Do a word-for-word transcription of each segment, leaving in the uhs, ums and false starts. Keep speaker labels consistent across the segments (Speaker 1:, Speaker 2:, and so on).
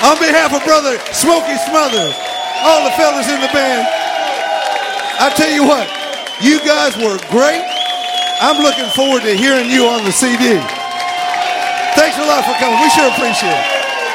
Speaker 1: On behalf of Brother Smokey Smothers, all the fellas in the band, I tell you what, you guys were great. I'm looking forward to hearing you on the C D. Thanks a lot for coming. We sure appreciate it.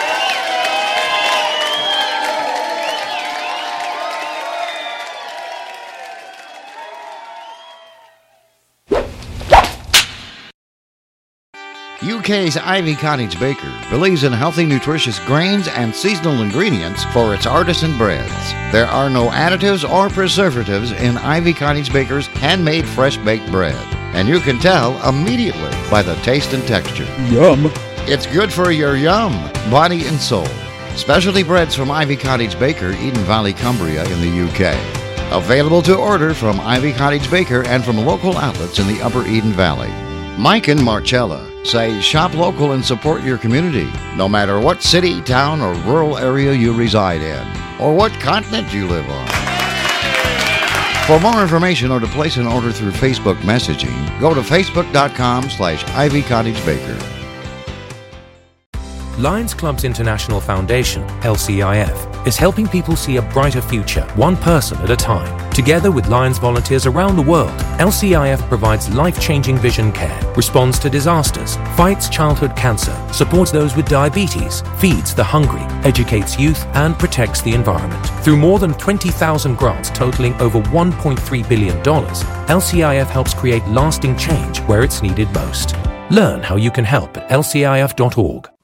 Speaker 2: U K's Ivy Cottage Baker believes in healthy, nutritious grains and seasonal ingredients for its artisan breads. There are no additives or preservatives in Ivy Cottage Baker's handmade fresh baked bread, and you can tell immediately by the taste and texture.
Speaker 3: Yum.
Speaker 2: It's good for your yum, body and soul. Specialty breads from Ivy Cottage Baker, Eden Valley, Cumbria in the U K. Available to order from Ivy Cottage Baker and from local outlets in the Upper Eden Valley. Mike and Marcella say shop local and support your community, no matter what city, town, or rural area you reside in, or what continent you live on. For more information or to place an order through Facebook messaging, go to facebook.com slash Ivy Cottage Baker.
Speaker 4: Lions Clubs International Foundation, L C I F, is helping people see a brighter future, one person at a time. Together with Lions volunteers around the world, L C I F provides life-changing vision care, responds to disasters, fights childhood cancer, supports those with diabetes, feeds the hungry, educates youth, and protects the environment. Through more than twenty thousand grants totaling over one point three billion dollars, L C I F helps create lasting change where it's needed most. Learn how you can help at L C I F dot org.